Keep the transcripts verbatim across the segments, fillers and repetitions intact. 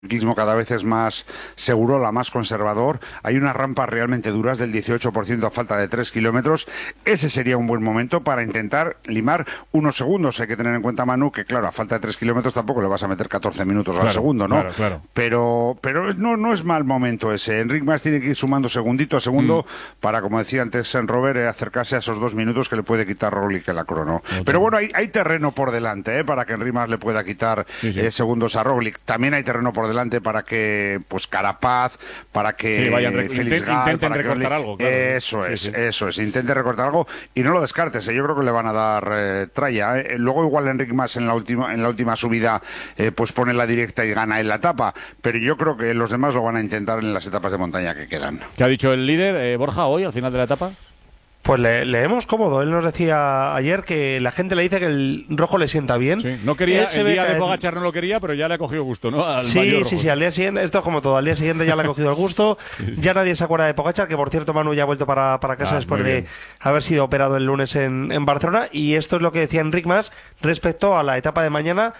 ciclismo cada vez es más seguro, la más conservador. Hay unas rampas realmente duras del dieciocho por ciento a falta de tres kilómetros. Ese sería un buen momento para intentar limar unos segundos. Hay que tener en cuenta, Manu, que claro, a falta de tres kilómetros tampoco le vas a meter catorce minutos claro, al segundo, ¿no? Claro, claro. Pero, pero no, no es mal momento ese. Enric Mas tiene que ir sumando segundito a segundo mm. para, como decía antes en Robert, eh, acercarse a esos dos minutos que le puede quitar Roglic en la crono. Okay. Pero bueno, hay, hay terreno por delante, ¿eh? Para que Enric Mas le pueda quitar sí, sí. Eh, segundos a Roglic. También hay terreno por delante para que pues Carapaz, para que sí, vayan rec Félix Gal, intenten para recortar que... algo. Claro. Eso sí, es, sí. eso es. Intente recortar algo y no lo descartes. ¿eh? Yo creo que le van a dar eh, tralla. ¿eh? Luego igual Enric Mas en la última en la última subida eh, pues pone la directa y gana en la etapa. Pero yo creo que los demás lo van a intentar en las etapas de montaña que quedan. ¿Qué ha dicho el líder, eh, Borja, hoy al final de la etapa? Pues le, leemos cómodo. Él nos decía ayer que la gente le dice que el rojo le sienta bien. Sí. No quería, el día de Pogačar no lo quería, pero ya le ha cogido gusto, ¿no? Al sí, sí, sí, al día siguiente, esto es como todo, al día siguiente ya le ha cogido el gusto. sí, sí. Ya nadie se acuerda de Pogačar, que por cierto Manu ya ha vuelto para, para casa ah, después de haber sido operado el lunes en, en Barcelona. Y esto es lo que decía Enric Mas respecto a la etapa de mañana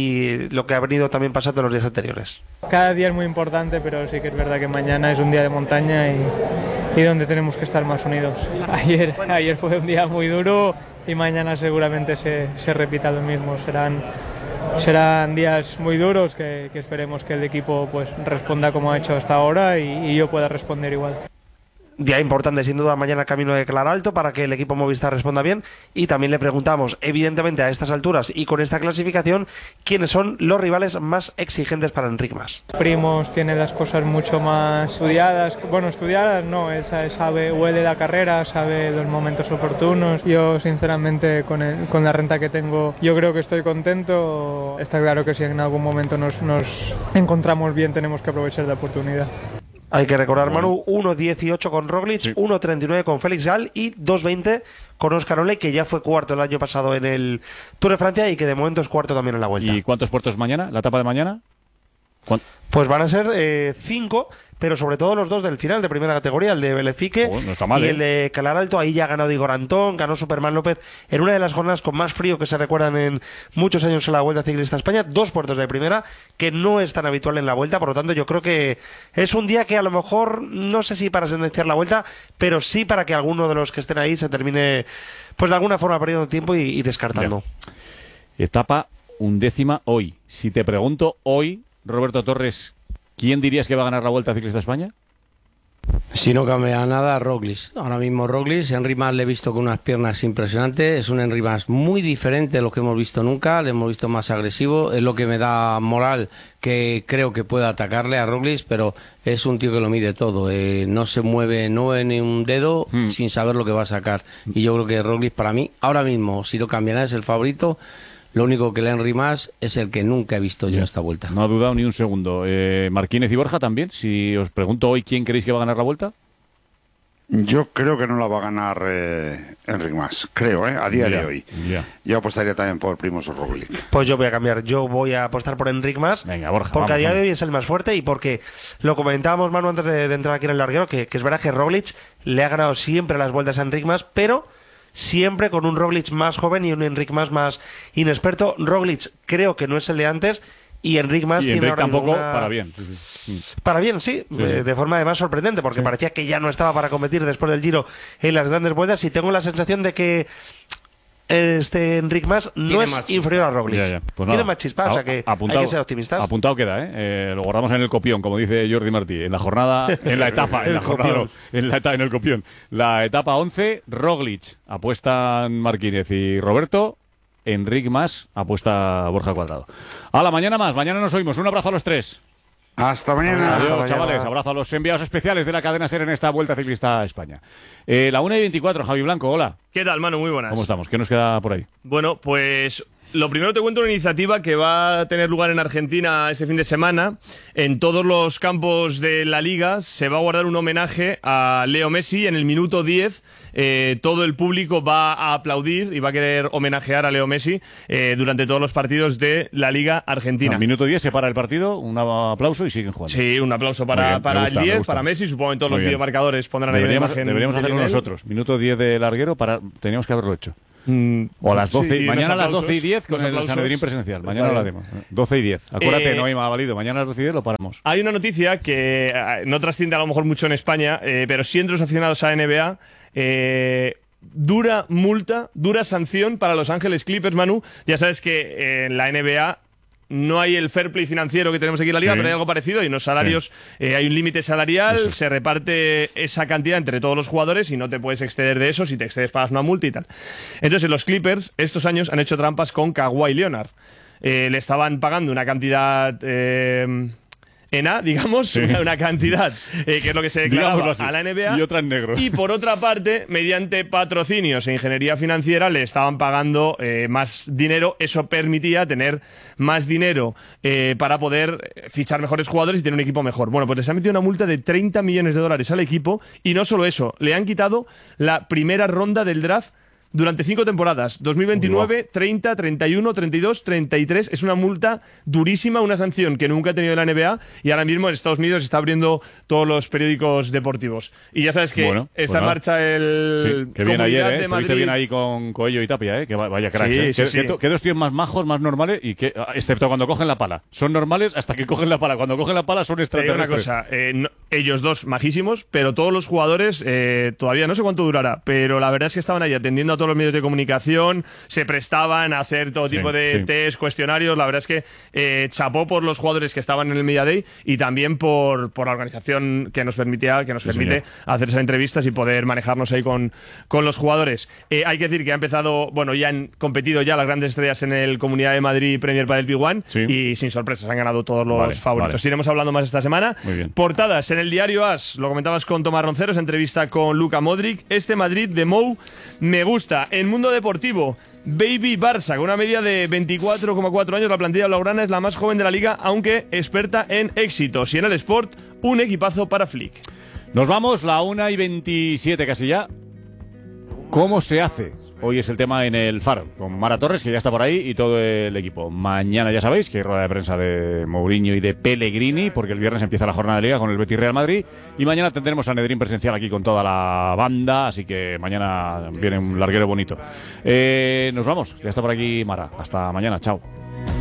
y lo que ha venido también pasando en los días anteriores. Cada día es muy importante, pero sí que es verdad que mañana es un día de montaña y, y donde tenemos que estar más unidos. Ayer, ayer fue un día muy duro y mañana seguramente se, se repita lo mismo. Serán, serán días muy duros que, que esperemos que el equipo pues responda como ha hecho hasta ahora y, y yo pueda responder igual. Día importante, sin duda, mañana camino de Claralto para que el equipo Movistar responda bien. Y también le preguntamos, evidentemente, a estas alturas y con esta clasificación, quiénes son los rivales más exigentes para Enric Mas. Primos tiene las cosas mucho más estudiadas. Bueno, estudiadas no, él sabe, huele la carrera, sabe los momentos oportunos. Yo, sinceramente, con, el, con la renta que tengo, yo creo que estoy contento. Está claro que si en algún momento nos, nos encontramos bien, tenemos que aprovechar la oportunidad. Hay que recordar, Manu, uno dieciocho con Roglic, sí. uno treinta y nueve con Félix Gal y dos veinte con Óscar Ole, que ya fue cuarto el año pasado en el Tour de Francia y que de momento es cuarto también en la Vuelta. ¿Y cuántos puertos mañana? ¿La etapa de mañana? ¿Cuánto? Pues van a ser eh, cinco, pero sobre todo los dos del final de primera categoría, el de Belefique oh, no está mal, y ¿eh? el de Claralto. Ahí ya ha ganado Igor Antón, ganó Superman López en una de las jornadas con más frío que se recuerdan en muchos años en la Vuelta Ciclista a España. Dos puertos de primera, que no es tan habitual en la Vuelta, por lo tanto yo creo que es un día que a lo mejor, no sé si para sentenciar la Vuelta, pero sí para que alguno de los que estén ahí se termine, pues de alguna forma perdiendo tiempo y, y descartando. Ya. Etapa undécima hoy. Si te pregunto hoy, Roberto Torres, ¿quién dirías que va a ganar la Vuelta Ciclista a España? Si no cambia nada, Roglic. Ahora mismo Roglic, Enric Mas le he visto con unas piernas impresionantes, es un Enric Mas muy diferente de lo que hemos visto nunca, le hemos visto más agresivo, es lo que me da moral que creo que pueda atacarle a Roglic, pero es un tío que lo mide todo, eh, no se mueve, no ve ni un dedo hmm. sin saber lo que va a sacar, y yo creo que Roglic para mí, ahora mismo, si no cambia nada, es el favorito. Lo único que le Enric Mas es el que nunca he visto yo en esta Vuelta. No ha dudado ni un segundo. Eh, Marquínez y Borja también. Si os pregunto hoy quién creéis que va a ganar la Vuelta. Yo creo que no la va a ganar eh, Enric Mas. Creo, ¿eh? A día yeah, de hoy. Yeah. Yo apostaría también por Primož Roglic. Pues yo voy a cambiar. Yo voy a apostar por Enric Mas. Venga, Borja. Porque vamos, a día vamos. de hoy es el más fuerte y porque lo comentábamos, Manu, antes de, de entrar aquí en el larguero, que, que es verdad que Roglic le ha ganado siempre las vueltas a Enric Mas, pero siempre con un Roglic más joven y un Enric Mas más inexperto. Roglic creo que no es el de antes y Enric Mas y tiene Enric ahora tampoco una... para bien. Sí, sí. Para bien, sí, sí, sí. Eh, de forma además sorprendente, porque sí. parecía que ya no estaba para competir después del Giro en las grandes vueltas y tengo la sensación de que este Enric Mas no es inferior a Roglic. Ya, ya. Pues tiene nada. más chispa, o sea que apuntado, hay que ser optimistas. Apuntado queda, ¿eh? ¿eh? Lo guardamos en el copión, como dice Jordi Martí, en la jornada, en la etapa, en la jornada, no, en la etapa, en el copión. La etapa once, Roglic, apuestan Marquínez y Roberto. Enric Mas, apuesta Borja Cuadrado. A la mañana más, mañana nos oímos. Un abrazo a los tres. Hasta mañana. Adiós, Hasta chavales. mañana. Abrazo a los enviados especiales de la cadena SER en esta Vuelta Ciclista a España. Eh, la una y veinticuatro, Javi Blanco, hola. ¿Qué tal, Manu? Muy buenas. ¿Cómo estamos? ¿Qué nos queda por ahí? Bueno, pues lo primero te cuento una iniciativa que va a tener lugar en Argentina este fin de semana. En todos los campos de la Liga se va a guardar un homenaje a Leo Messi en el minuto diez. Eh, todo el público va a aplaudir y va a querer homenajear a Leo Messi eh, durante todos los partidos de la Liga Argentina. Al minuto diez se para el partido, un aplauso y siguen jugando. Sí, un aplauso para, bien, para gusta, el diez, para Messi. Supongo que todos Muy los bien. videomarcadores pondrán deberíamos, ahí la imagen. Deberíamos de hacerlo Lionel. nosotros. Minuto diez de larguero, para, teníamos que haberlo hecho. Mm, O a las doce, sí, mañana a las aplausos, doce y diez con unos el aplausos. Sanedrín presencial. Mañana lo haremos. doce y diez. Acuérdate, Eh, no hay más válido. Mañana a las doce y diez lo paramos. Hay una noticia que eh, no trasciende a lo mejor mucho en España, eh, pero sí entre los aficionados a N B A. Eh, dura multa, dura sanción para Los Ángeles Clippers, Manu. Ya sabes que eh, en la N B A no hay el fair play financiero que tenemos aquí en la liga, Sí. pero hay algo parecido. Y en los salarios eh, hay un límite salarial, Eso. se reparte esa cantidad entre todos los jugadores y no te puedes exceder de eso. Si te excedes, pagas una multa y tal. Entonces, los Clippers estos años han hecho trampas con Kawhi Leonard. Eh, le estaban pagando una cantidad. Eh, en A, digamos, Sí. una, una cantidad eh, que es lo que se declaraba Digámoslo así. a la N B A. Y otra en negro. Y por otra parte, mediante patrocinios e ingeniería financiera, le estaban pagando eh, más dinero. Eso permitía tener más dinero eh, para poder fichar mejores jugadores y tener un equipo mejor. Bueno, pues les han metido una multa de treinta millones de dólares al equipo. Y no solo eso, le han quitado la primera ronda del draft durante cinco temporadas, dos mil veintinueve, treinta, treinta y uno, treinta y dos, treinta y tres. Es una multa durísima, una sanción que nunca ha tenido la N B A y ahora mismo en Estados Unidos está abriendo todos los periódicos deportivos. Y ya sabes que Bueno, pues está en nada. marcha el Sí, que bien Comunidad ayer, ¿eh? de Estuviste Madrid. bien ahí con Coello y Tapia, ¿eh? Que va- vaya cracks, Sí, ¿eh? sí, que, sí. que- que dos tíos más majos, más normales, y que, excepto cuando cogen la pala. Son normales hasta que cogen la pala. Cuando cogen la pala son Te digo una extraterrestres. cosa, eh, no- ellos dos majísimos, pero todos los jugadores eh, todavía no sé cuánto durará, pero la verdad es que estaban ahí atendiendo a todos los medios de comunicación, se prestaban a hacer todo Sí, tipo de sí. test, cuestionarios. La verdad es que eh, chapó por los jugadores que estaban en el Media Day y también por, por la organización que nos permitía, que nos Sí, permite señor. hacer esas entrevistas y poder manejarnos ahí con, con los jugadores. Eh, hay que decir que ha empezado, bueno, ya han competido ya las grandes estrellas en el Comunidad de Madrid Premier Padel P uno Sí. y sin sorpresas han ganado todos los Vale, favoritos. vale. Iremos hablando más esta semana. Muy bien. Portadas en el diario As, lo comentabas con Tomás Ronceros, entrevista con Luka Modric. Este Madrid de Mou me gusta. En Mundo Deportivo, Baby Barça, con una media de veinticuatro coma cuatro años, la plantilla blaugrana es la más joven de la liga, aunque experta en éxitos. Y en el Sport, un equipazo para Flick. Nos vamos, la una y veintisiete casi ya. ¿Cómo se hace? Hoy es el tema en el Faro, con Mara Torres, que ya está por ahí, y todo el equipo. Mañana ya sabéis que hay rueda de prensa de Mourinho y de Pellegrini, porque el viernes empieza la jornada de Liga con el Betis Real Madrid, y mañana tendremos a Sanedrín presencial aquí con toda la banda, así que mañana viene un larguero bonito. Eh, nos vamos, ya está por aquí Mara. Hasta mañana, chao.